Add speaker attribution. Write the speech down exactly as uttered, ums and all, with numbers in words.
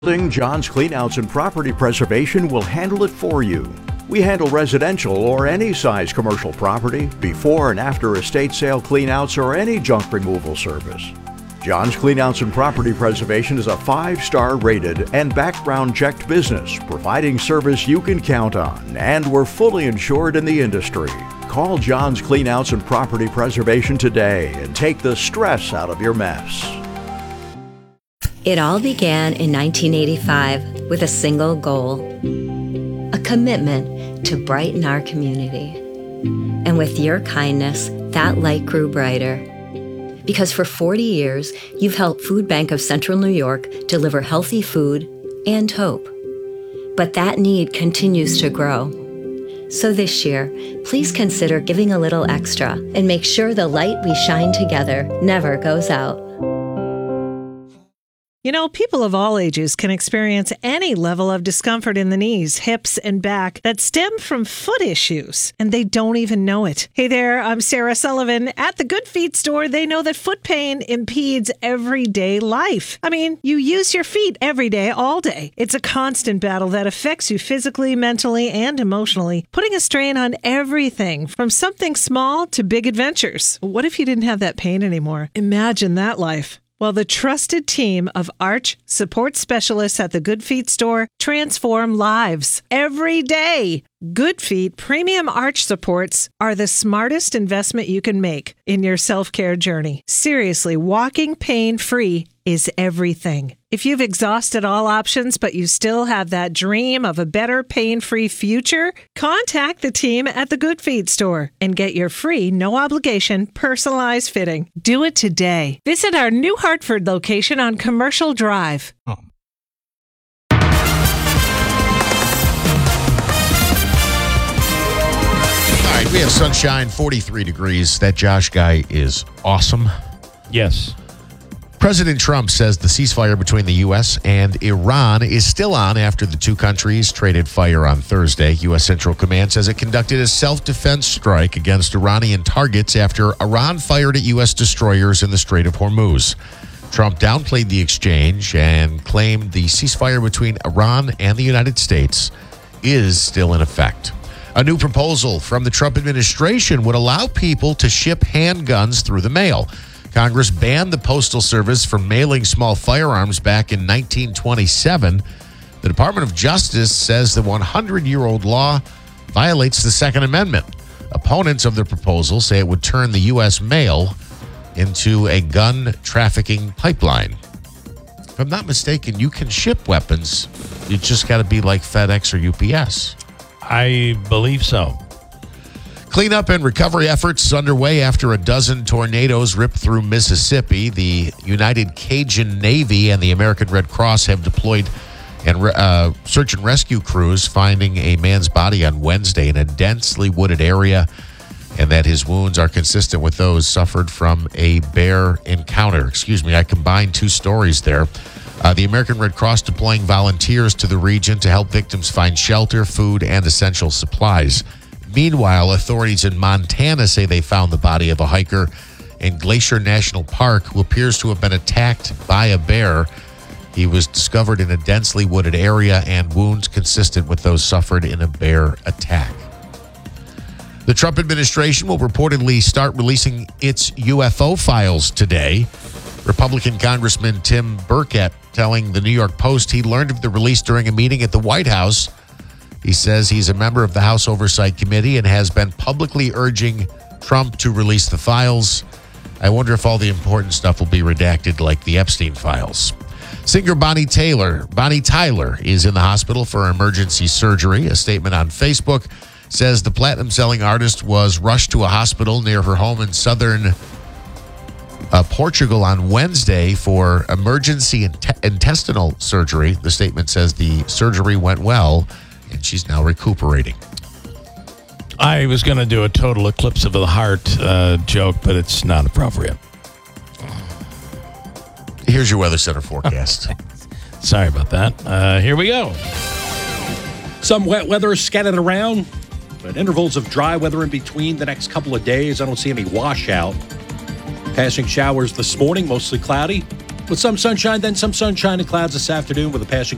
Speaker 1: John's Cleanouts and Property Preservation will handle it for you. We handle residential or any size commercial property, before and after estate sale cleanouts, or any junk removal service. John's Cleanouts and Property Preservation is a five-star rated and background checked business, providing service you can count on, and we're fully insured in the industry. Call John's Cleanouts and Property Preservation today and take the stress out of your mess.
Speaker 2: It all began in nineteen eighty-five with a single goal, a commitment to brighten our community. And with your kindness, that light grew brighter. Because for forty years, you've helped Food Bank of Central New York deliver healthy food and hope. But that need continues to grow. So this year, please consider giving a little extra and make sure the light we shine together never goes out.
Speaker 3: You know, people of all ages can experience any level of discomfort in the knees, hips, and back that stem from foot issues, and they don't even know it. Hey there, I'm Sarah Sullivan. At the Good Feet store, they know that foot pain impedes everyday life. I mean, you use your feet every day, all day. It's a constant battle that affects you physically, mentally, and emotionally, putting a strain on everything from something small to big adventures. What if you didn't have that pain anymore? Imagine that life. Well, the trusted team of Arch support specialists at the Good Feet store transform lives every day. Good Feet premium arch supports are the smartest investment you can make in your self-care journey. Seriously, walking pain-free is everything. If you've exhausted all options, but you still have that dream of a better pain-free future, contact the team at the Good Feet store and get your free, no-obligation, personalized fitting. Do it today. Visit our New Hartford location on Commercial Drive.
Speaker 4: Oh. All right, we have sunshine, forty-three degrees. That Josh guy is awesome.
Speaker 5: Yes.
Speaker 4: President Trump says the ceasefire between the U S and Iran is still on after the two countries traded fire on Thursday. U S Central Command says it conducted a self-defense strike against Iranian targets after Iran fired at U S destroyers in the Strait of Hormuz. Trump downplayed the exchange and claimed the ceasefire between Iran and the United States is still in effect. A new proposal from the Trump administration would allow people to ship handguns through the mail. Congress banned the Postal Service from mailing small firearms back in nineteen twenty-seven. The Department of Justice says the hundred-year-old law violates the Second Amendment. Opponents of the proposal say it would turn the U S mail into a gun trafficking pipeline. If I'm not mistaken, you can ship weapons. You just got to be like FedEx or U P S.
Speaker 5: I believe so.
Speaker 4: Cleanup and recovery efforts underway after a dozen tornadoes ripped through Mississippi. The United Cajun Navy and the American Red Cross have deployed and uh, search and rescue crews finding a man's body on Wednesday in a densely wooded area, and that his wounds are consistent with those suffered from a bear encounter. Excuse me, I combined two stories there. Uh, the American Red Cross deploying volunteers to the region to help victims find shelter, food, and essential supplies. Meanwhile, authorities in Montana say they found the body of a hiker in Glacier National Park who appears to have been attacked by a bear. He was discovered in a densely wooded area and wounds consistent with those suffered in a bear attack. The Trump administration will reportedly start releasing its U F O files today. Republican Congressman Tim Burkett telling the New York Post he learned of the release during a meeting at the White House. He says he's a member of the House Oversight Committee and has been publicly urging Trump to release the files. I wonder if all the important stuff will be redacted like the Epstein files. Singer Bonnie Taylor, Bonnie Tyler is in the hospital for emergency surgery. A statement on Facebook says the platinum-selling artist was rushed to a hospital near her home in southern uh, Portugal on Wednesday for emergency in- intestinal surgery. The statement says the surgery went well, and she's now recuperating.
Speaker 5: I was going to do a total eclipse of the heart uh, joke, but it's not appropriate.
Speaker 4: Here's your Weather Center forecast.
Speaker 5: Sorry about that. Uh, here we go.
Speaker 6: Some wet weather scattered around, but intervals of dry weather in between the next couple of days. I don't see any washout. Passing showers this morning, mostly cloudy, with some sunshine, then some sunshine and clouds this afternoon with a passing